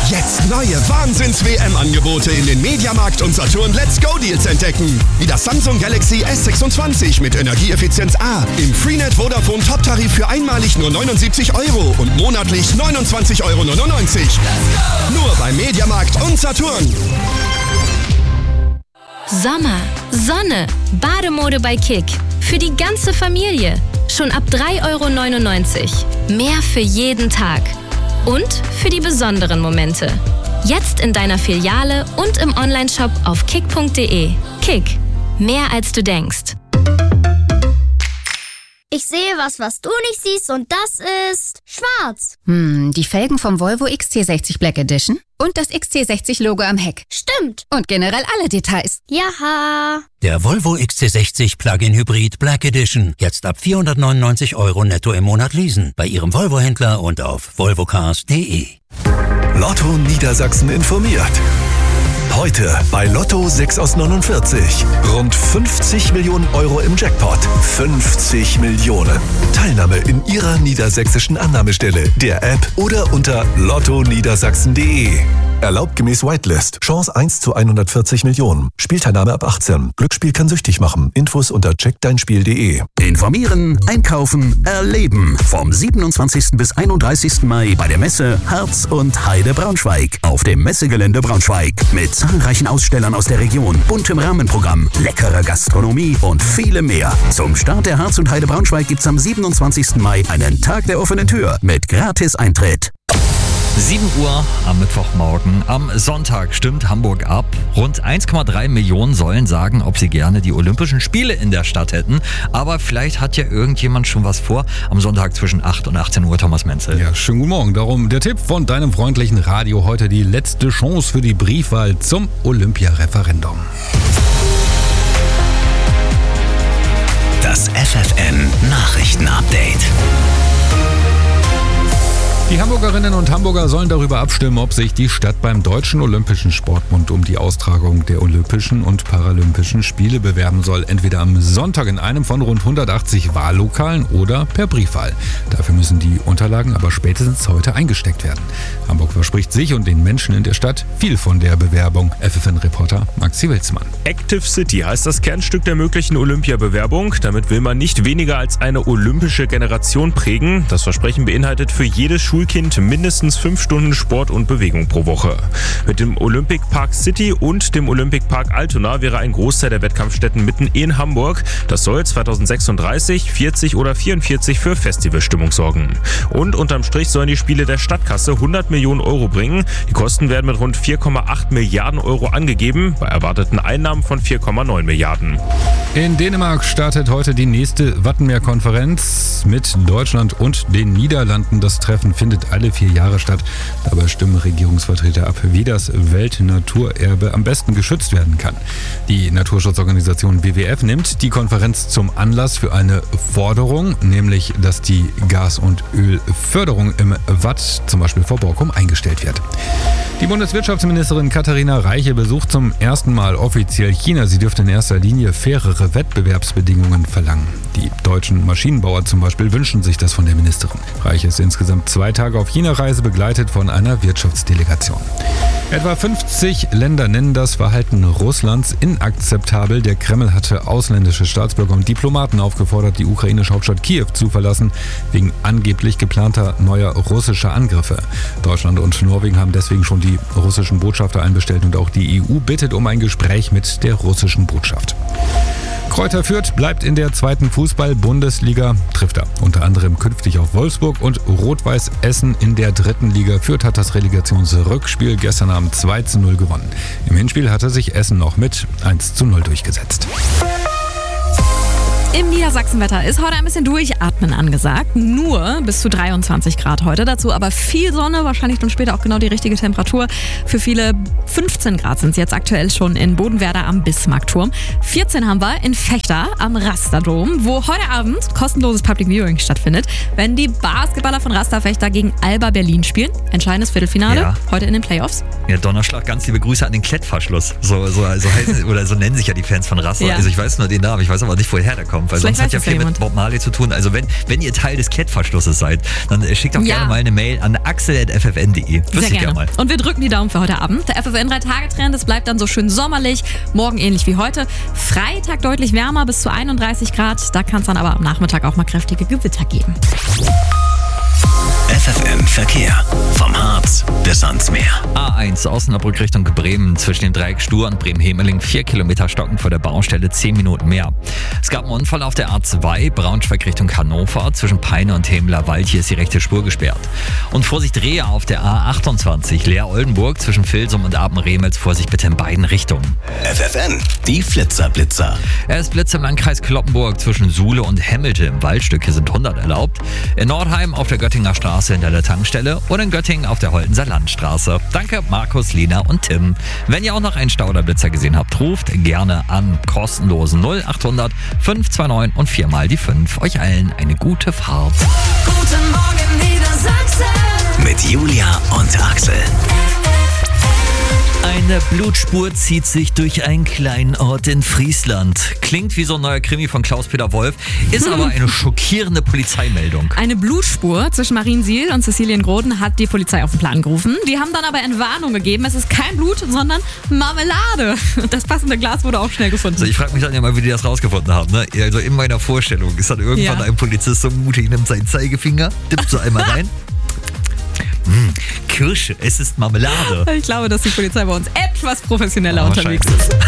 Jetzt neue Wahnsinns-WM-Angebote in den Mediamarkt und Saturn Let's Go Deals entdecken. Wie das Samsung Galaxy S26 mit Energieeffizienz A im Freenet Vodafone Top-Tarif für einmalig nur 79 € und monatlich 29,99 €. Nur bei Mediamarkt und Saturn. Sommer, Sonne, Bademode bei Kick. Für die ganze Familie. Schon ab 3,99 €. Mehr für jeden Tag. Und für die besonderen Momente. Jetzt in deiner Filiale und im Onlineshop auf kick.de. Kick. Mehr als du denkst. Ich sehe was du nicht siehst und das ist schwarz. Die Felgen vom Volvo XC60 Black Edition und das XC60-Logo am Heck. Stimmt. Und generell alle Details. Jaha. Der Volvo XC60 Plug-in Hybrid Black Edition. Jetzt ab 499 € netto im Monat leasen. Bei Ihrem Volvo-Händler und auf volvocars.de. Lotto Niedersachsen informiert. Heute bei Lotto 6 aus 49. Rund 50 Millionen € im Jackpot. 50 Millionen. Teilnahme in Ihrer niedersächsischen Annahmestelle, der App oder unter lottoniedersachsen.de. Erlaubt gemäß Whitelist. Chance 1 zu 140 Millionen. Spielteilnahme ab 18. Glücksspiel kann süchtig machen. Infos unter checkdeinspiel.de. Informieren, einkaufen, erleben. Vom 27. bis 31. Mai bei der Messe Harz und Heide Braunschweig. Auf dem Messegelände Braunschweig. Mit zahlreichen Ausstellern aus der Region, buntem Rahmenprogramm, leckerer Gastronomie und vielem mehr. Zum Start der Harz und Heide Braunschweig gibt's am 27. Mai einen Tag der offenen Tür mit Gratis-Eintritt. 7 Uhr am Mittwochmorgen. Am Sonntag stimmt Hamburg ab. Rund 1,3 Millionen sollen sagen, ob sie gerne die Olympischen Spiele in der Stadt hätten. Aber vielleicht hat ja irgendjemand schon was vor. Am Sonntag zwischen 8 und 18 Uhr, Thomas Menzel. Ja, schönen guten Morgen. Darum der Tipp von deinem freundlichen Radio. Heute die letzte Chance für die Briefwahl zum Olympia-Referendum. Das FFN Nachrichten-Update. Die Hamburgerinnen und Hamburger sollen darüber abstimmen, ob sich die Stadt beim Deutschen Olympischen Sportbund um die Austragung der Olympischen und Paralympischen Spiele bewerben soll. Entweder am Sonntag in einem von rund 180 Wahllokalen oder per Briefwahl. Dafür müssen die Unterlagen aber spätestens heute eingesteckt werden. Hamburg verspricht sich und den Menschen in der Stadt viel von der Bewerbung. FFN-Reporter Maxi Wilsmann. Active City heißt das Kernstück der möglichen Olympiabewerbung. Damit will man nicht weniger als eine olympische Generation prägen. Das Versprechen beinhaltet für jedes Schulkind mindestens 5 Stunden Sport und Bewegung pro Woche. Mit dem Olympic Park City und dem Olympic Park Altona wäre ein Großteil der Wettkampfstätten mitten in Hamburg. Das soll 2036, 40 oder 44 für Festivalstimmung sorgen. Und unterm Strich sollen die Spiele der Stadtkasse 100 Millionen € bringen. Die Kosten werden mit rund 4,8 Milliarden € angegeben, bei erwarteten Einnahmen von 4,9 Milliarden. In Dänemark startet heute die nächste Wattenmeer-Konferenz mit Deutschland und den Niederlanden. Das Treffen findet alle 4 Jahre statt. Dabei stimmen Regierungsvertreter ab, wie das Weltnaturerbe am besten geschützt werden kann. Die Naturschutzorganisation WWF nimmt die Konferenz zum Anlass für eine Forderung, nämlich, dass die Gas- und Ölförderung im Watt, zum Beispiel vor Borkum, eingestellt wird. Die Bundeswirtschaftsministerin Katharina Reiche besucht zum ersten Mal offiziell China. Sie dürfte in erster Linie fairere Wettbewerbsbedingungen verlangen. Die deutschen Maschinenbauer zum Beispiel wünschen sich das von der Ministerin. Reiche ist insgesamt 2 Tage auf China-Reise, begleitet von einer Wirtschaftsdelegation. Etwa 50 Länder nennen das Verhalten Russlands inakzeptabel. Der Kreml hatte ausländische Staatsbürger und Diplomaten aufgefordert, die ukrainische Hauptstadt Kiew zu verlassen, wegen angeblich geplanter neuer russischer Angriffe. Deutschland und Norwegen haben deswegen schon die russischen Botschafter einbestellt und auch die EU bittet um ein Gespräch mit der russischen Botschaft. Kräuter Fürth bleibt in der 2. Fußball-Bundesliga, trifft er unter anderem künftig auf Wolfsburg, und Rot-Weiß Essen in der 3. Liga. Fürth hat das Relegationsrückspiel gestern Abend 2:0 gewonnen. Im Hinspiel hatte sich Essen noch mit 1:0 durchgesetzt. Im Niedersachsenwetter ist heute ein bisschen Durchatmen angesagt. Nur bis zu 23 Grad heute. Dazu aber viel Sonne, wahrscheinlich dann später auch genau die richtige Temperatur. Für viele 15 Grad sind es jetzt aktuell schon in Bodenwerder am Bismarckturm. 14 haben wir in Vechta am Rasterdom, wo heute Abend kostenloses Public Viewing stattfindet, wenn die Basketballer von Rasta Vechta gegen Alba Berlin spielen. Entscheidendes Viertelfinale, heute in den Playoffs. Ja, Donnerschlag, ganz liebe Grüße an den Klettverschluss. So heißen, oder so nennen sich ja die Fans von Rasta. Ja. Also ich weiß nur den Namen, ich weiß aber nicht, woher der kommt. kommt, weil Vielleicht sonst hat ja weiß viel das ja mit Bob Marley zu tun. Also wenn ihr Teil des Klettverschlusses seid, dann schickt doch gerne mal eine Mail an axel@ffn.de. Sehr gerne. Mal. Und wir drücken die Daumen für heute Abend. Der FFN 3-Tage-Trend, es bleibt dann so schön sommerlich. Morgen ähnlich wie heute. Freitag deutlich wärmer, bis zu 31 Grad. Da kann es dann aber am Nachmittag auch mal kräftige Gewitter geben. FFN Verkehr. Vom Harz bis ans Meer. A1 Osnabrück Richtung Bremen zwischen dem Dreieck Stur und Bremen-Hemeling 4 Kilometer stocken vor der Baustelle, 10 Minuten mehr. Es gab einen Unfall auf der A2 Braunschweig Richtung Hannover zwischen Peine und Hemler-Wald. Hier ist die rechte Spur gesperrt. Und Vorsicht Rehe auf der A28 Leer-Oldenburg zwischen Vilsum und Aben-Remels. Vorsicht bitte in beiden Richtungen. FFN, die Flitzer-Blitzer. Es blitzt im Landkreis Cloppenburg zwischen Suhle und Hemmelte. Im Waldstück, hier sind 100 erlaubt. In Nordheim auf der Göttinger Straße hinter der Tankstelle und in Göttingen auf der Holtenser Landstraße. Danke Markus, Lena und Tim. Wenn ihr auch noch einen Stauderblitzer gesehen habt, ruft gerne an. Kostenlosen 0800 529 und 4 mal die 5. Euch allen eine gute Fahrt. Guten Morgen Niedersachsen. Mit Julia und Axel. Eine Blutspur zieht sich durch einen kleinen Ort in Friesland. Klingt wie so ein neuer Krimi von Klaus-Peter Wolf, ist aber eine schockierende Polizeimeldung. Eine Blutspur zwischen Mariensiel und Cäciliengroden hat die Polizei auf den Plan gerufen. Die haben dann aber Entwarnung gegeben. Es ist kein Blut, sondern Marmelade. Das passende Glas wurde auch schnell gefunden. Also ich frage mich dann ja mal, wie die das rausgefunden haben. Ne? Also in meiner Vorstellung ist dann irgendwann ein Polizist so mutig, nimmt seinen Zeigefinger, dippt so einmal rein. Kirsche, es ist Marmelade. Ich glaube, dass die Polizei bei uns etwas professioneller unterwegs ist.